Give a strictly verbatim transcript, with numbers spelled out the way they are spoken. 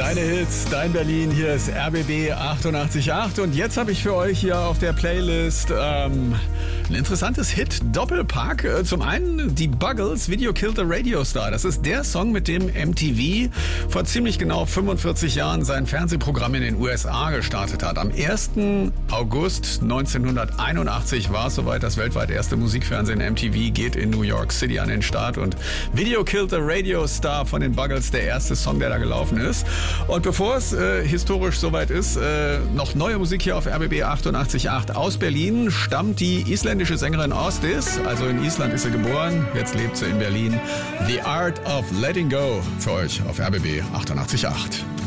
Deine Hits, dein Berlin, hier ist R B B achtundachtzig Komma acht und jetzt habe ich für euch hier auf der Playlist ähm, ein interessantes Hit-Doppelpack. Zum einen die Buggles, Video Killed the Radio Star. Das ist der Song, mit dem M T V vor ziemlich genau fünfundvierzig Jahren sein Fernsehprogramm in den U S A gestartet hat. Am ersten August neunzehnhunderteinundachtzig war es soweit, das weltweit erste Musikfernsehen M T V geht in New York City an den Start und Video Killed the Radio Star von den Buggles, der erste Song, der da gelaufen ist. Und bevor es äh, historisch soweit ist, äh, noch neue Musik hier auf R B B achtundachtzig Komma acht. Aus Berlin stammt die isländische Sängerin Ásdís. Also in Island ist sie geboren, jetzt lebt sie in Berlin. The Art of Letting Go für euch auf R B B achtundachtzig Komma acht.